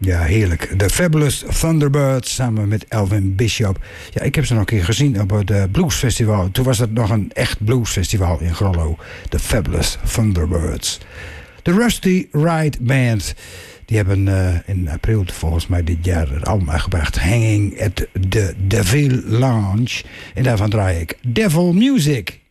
Ja, heerlijk. De Fabulous Thunderbirds samen met Elvin Bishop. Ja, ik heb ze nog een keer gezien op het Bluesfestival. Toen was het nog een echt bluesfestival in Grollo. De Fabulous Thunderbirds. De Rusty Ride Band. Die hebben in april volgens mij dit jaar het album uitgebracht. Hanging at the Devil Lounge. En daarvan draai ik Devil Music.